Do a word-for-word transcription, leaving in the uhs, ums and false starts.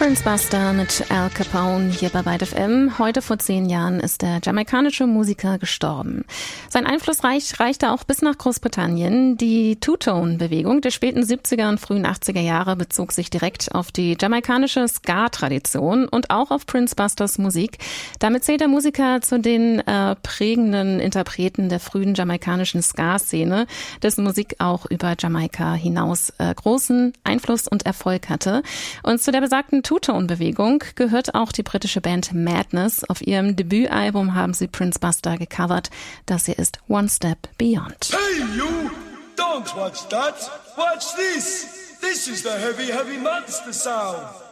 Prince Buster mit Al Capone hier bei Byte F M. Heute vor zehn Jahren ist der jamaikanische Musiker gestorben. Sein Einfluss reich, reichte auch bis nach Großbritannien. Die Two-Tone-Bewegung der späten siebziger und frühen achtziger Jahre bezog sich direkt auf die jamaikanische Ska-Tradition und auch auf Prince Busters Musik. Damit zählt der Musiker zu den äh, prägenden Interpreten der frühen jamaikanischen Ska-Szene, dessen Musik auch über Jamaika hinaus äh, großen Einfluss und Erfolg hatte. Und zu der besagten Two-Tone-Bewegung gehört auch die britische Band Madness. Auf ihrem Debütalbum haben sie Prince Buster gecovert. Das hier ist One Step Beyond. Hey you! Don't watch that! Watch this! This is the heavy, heavy monster sound!